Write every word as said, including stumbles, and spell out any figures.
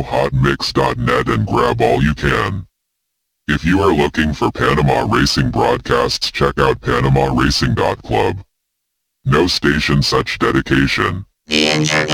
go hot mix dot net and grab all you can. If you are looking for Panama racing broadcasts, check out panama racing dot club. No station such dedication. The engine